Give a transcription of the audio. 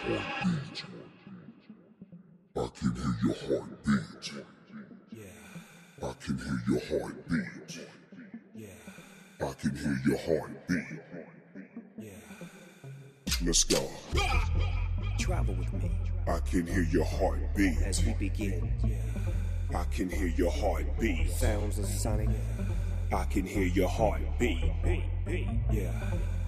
I can hear your heartbeat. I can hear your heartbeat. I can hear your heartbeat. Let's go. Travel with me I can hear your heartbeat. as we begin. I can hear your heartbeat. Sounds of sonic. I can hear your heartbeat. Yeah.